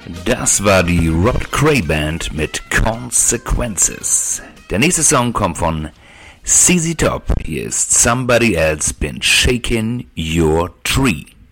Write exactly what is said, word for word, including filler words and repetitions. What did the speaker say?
Das war die Robert Cray Band mit Consequences. Der nächste Song kommt von Z Z Top. Hier ist Somebody Else Been Shaking Your Tree.